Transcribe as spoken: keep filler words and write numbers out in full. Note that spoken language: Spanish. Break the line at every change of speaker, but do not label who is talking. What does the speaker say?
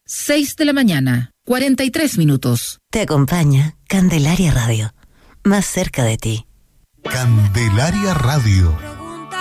seis de la mañana, cuarenta y tres minutos.
Te acompaña Candelaria Radio, más cerca de ti.
Candelaria Radio.